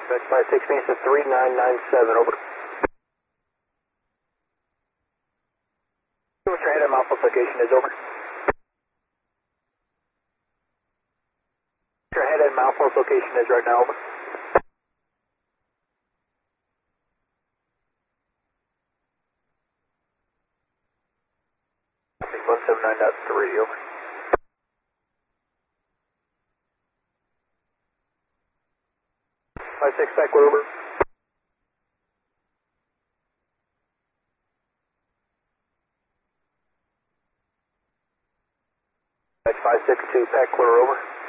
That's 56 Mesa 3997, over. What's your head and mouth location is, over. Your head and mouth location is right now, over. 179.3, over. 56 back, over. That's 562 Pack, clear, over.